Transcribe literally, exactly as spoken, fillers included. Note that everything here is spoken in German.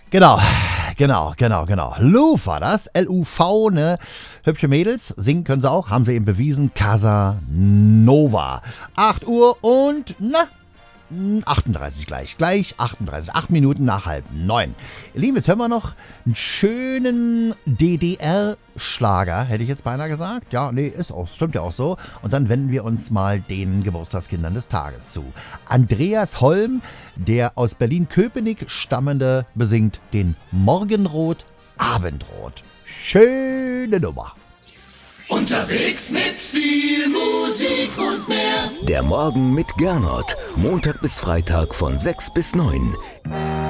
Genau, genau, genau, genau. Luv war das. L U V, ne? Hübsche Mädels. Singen können sie auch. Haben sie eben bewiesen. Casa Nova. acht Uhr und, na, achtunddreißig gleich. Gleich achtunddreißig. acht Minuten nach halb neun. Ihr Lieben, jetzt hören wir noch einen schönen D D R-Schlager, hätte ich jetzt beinahe gesagt. Ja, nee, ist auch, stimmt ja auch so. Und dann wenden wir uns mal den Geburtstagskindern des Tages zu. Andreas Holm, der aus Berlin-Köpenick stammende, besingt den Morgenrot, Abendrot. Schöne Nummer. Unterwegs mit viel Musik und mehr. Der Morgen mit Gernot. Montag bis Freitag von sechs bis neun.